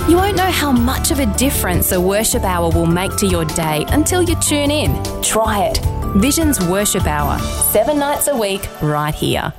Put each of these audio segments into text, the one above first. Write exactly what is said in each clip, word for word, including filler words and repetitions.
You won't know how much of a difference a worship hour will make to your day until you tune in. Try it. Vision's Worship Hour, seven nights a week, right here.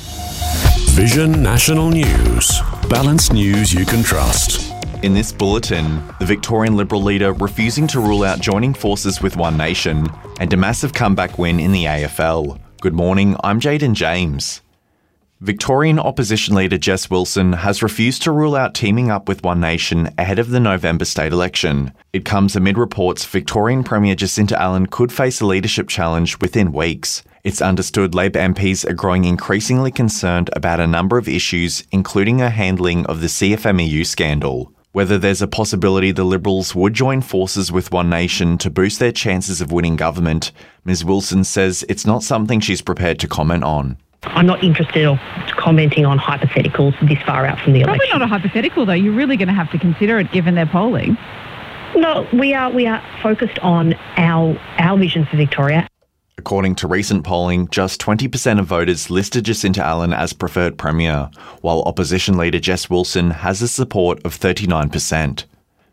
Vision National News. Balanced news you can trust. In this bulletin, the Victorian Liberal leader refusing to rule out joining forces with One Nation, and a massive comeback win in the A F L. Good morning, I'm Jaden James. Victorian opposition leader Jess Wilson has refused to rule out teaming up with One Nation ahead of the November state election. It comes amid reports Victorian Premier Jacinta Allan could face a leadership challenge within weeks. It's understood Labor M Ps are growing increasingly concerned about a number of issues, including her handling of the C F M E U scandal. Whether there's a possibility the Liberals would join forces with One Nation to boost their chances of winning government, Miz Wilson says it's not something she's prepared to comment on. I'm not interested in commenting on hypotheticals this far out from the election. Probably not a hypothetical, though. You're really going to have to consider it given their polling. No, we are we are focused on our our vision for Victoria. According to recent polling, just twenty percent of voters listed Jacinta Allan as preferred Premier, while opposition leader Jess Wilson has a support of thirty-nine percent.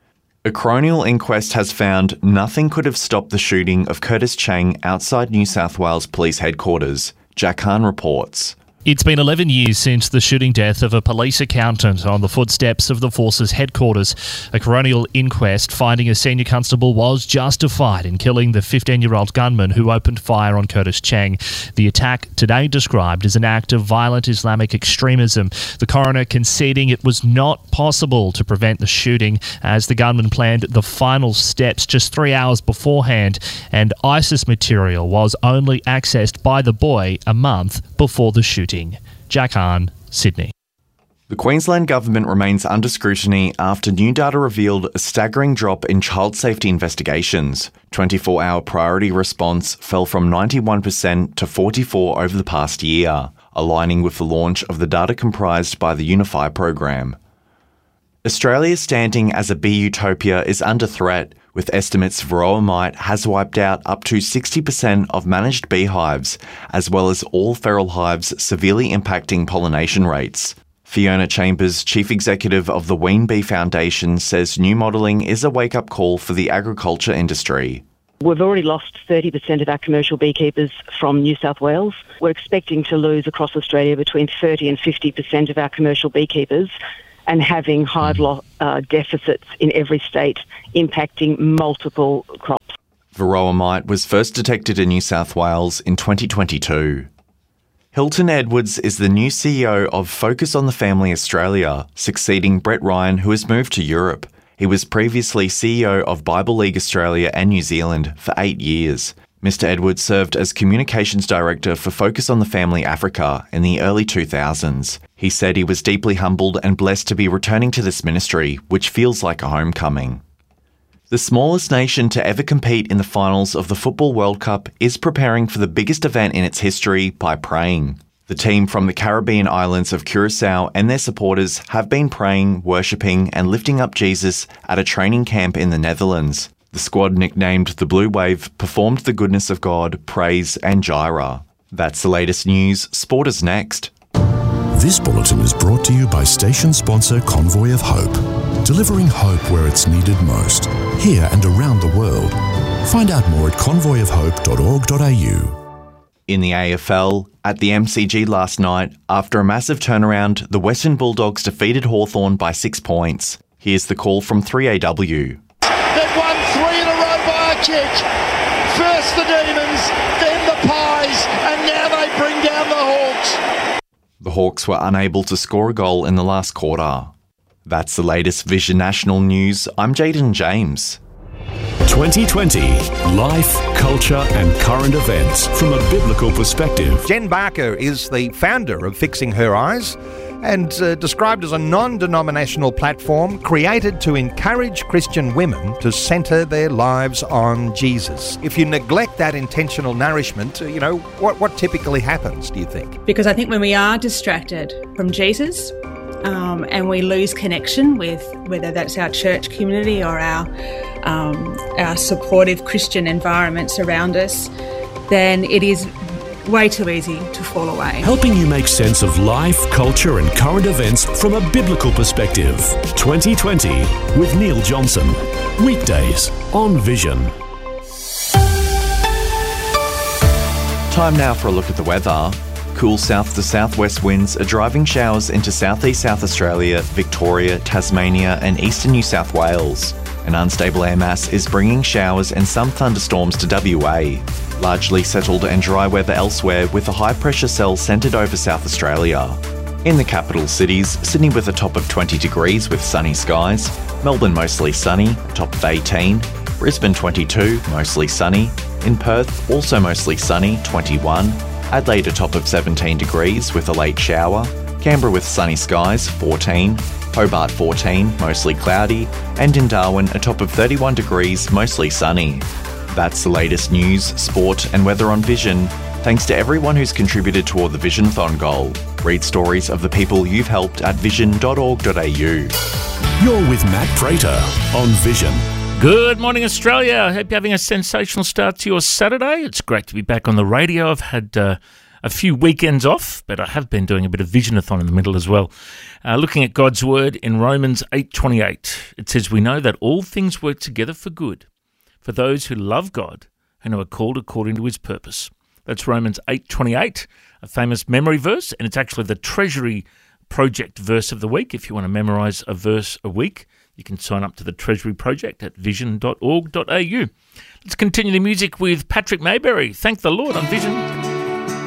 A coronial inquest has found nothing could have stopped the shooting of Curtis Chang outside New South Wales Police Headquarters. Jack Hahn reports. It's been eleven years since the shooting death of a police accountant on the footsteps of the Force's headquarters. A coronial inquest finding a senior constable was justified in killing the fifteen-year-old gunman who opened fire on Curtis Chang. The attack today described as an act of violent Islamic extremism. The coroner conceding it was not possible to prevent the shooting as the gunman planned the final steps just three hours beforehand, and ISIS material was only accessed by the boy a month before the shooting. Jack Hahn, Sydney. The Queensland Government remains under scrutiny after new data revealed a staggering drop in child safety investigations. twenty-four hour priority response fell from ninety-one percent to forty-four percent over the past year, aligning with the launch of the data comprised by the Unify program. Australia's standing as a bee utopia is under threat, with estimates Varroa mite has wiped out up to sixty percent of managed beehives, as well as all feral hives, severely impacting pollination rates. Fiona Chambers, Chief Executive of the Ween Bee Foundation, says new modelling is a wake-up call for the agriculture industry. We've already lost thirty percent of our commercial beekeepers from New South Wales. We're expecting to lose across Australia between thirty and fifty percent of our commercial beekeepers, and having hive lo- uh, deficits in every state impacting multiple crops. Varroa mite was first detected in New South Wales in twenty twenty-two. Hilton Edwards is the new C E O of Focus on the Family Australia, succeeding Brett Ryan, who has moved to Europe. He was previously C E O of Bible League Australia and New Zealand for eight years. Mister Edwards served as Communications Director for Focus on the Family Africa in the early two thousands. He said he was deeply humbled and blessed to be returning to this ministry, which feels like a homecoming. The smallest nation to ever compete in the finals of the Football World Cup is preparing for the biggest event in its history by praying. The team from the Caribbean islands of Curacao and their supporters have been praying, worshipping and lifting up Jesus at a training camp in the Netherlands. The squad, nicknamed the Blue Wave, performed the goodness of God, praise and Jireh. That's the latest news. Sport is next. This bulletin is brought to you by station sponsor Convoy of Hope, delivering hope where it's needed most, here and around the world. Find out more at convoy of hope dot org dot a u. In the A F L, at the M C G last night, after a massive turnaround, the Western Bulldogs defeated Hawthorn by six points. Here's the call from three A W. They've won three in a row by a kick. First the Demons, then the Pies, and now they bring down the Hawks. The Hawks were unable to score a goal in the last quarter. That's the latest Vision National News. I'm Jaden James. twenty twenty. Life, culture and current events from a biblical perspective. Jen Barker is the founder of Fixing Her Eyes, and uh, described as a non-denominational platform created to encourage Christian women to centre their lives on Jesus. If you neglect that intentional nourishment, you know, what, what typically happens, do you think? Because I think when we are distracted from Jesus, um, and we lose connection with whether that's our church community or our, um, our supportive Christian environments around us, then it is way too easy to fall away. Helping you make sense of life, culture and current events from a biblical perspective. twenty twenty with Neil Johnson. Weekdays on Vision. Time now for a look at the weather. Cool south to southwest winds are driving showers into southeast South Australia, Victoria, Tasmania and eastern New South Wales. An unstable air mass is bringing showers and some thunderstorms to W A. Largely settled and dry weather elsewhere with a high pressure cell centred over South Australia. In the capital cities, Sydney with a top of twenty degrees with sunny skies, Melbourne mostly sunny, top of eighteen, Brisbane twenty-two, mostly sunny, in Perth also mostly sunny, twenty-one, Adelaide a top of seventeen degrees with a late shower, Canberra with sunny skies, fourteen, Hobart fourteen, mostly cloudy, and in Darwin a top of thirty-one degrees, mostly sunny. That's the latest news, sport and weather on Vision. Thanks to everyone who's contributed toward the Vision-thon goal. Read stories of the people you've helped at vision dot org dot a u. You're with Matt Prater on Vision. Good morning, Australia. I hope you're having a sensational start to your Saturday. It's great to be back on the radio. I've had uh, a few weekends off, but I have been doing a bit of Vision-a-thon in the middle as well. Uh, looking at God's Word in Romans eight twenty-eight. It says, "We know that all things work together for good, for those who love God and who are called according to his purpose." That's Romans eight twenty-eight, a famous memory verse, and it's actually the Treasury Project verse of the week. If you want to memorise a verse a week, you can sign up to the Treasury Project at vision dot org dot a u. Let's continue the music with Patrick Mayberry. Thank the Lord on Vision.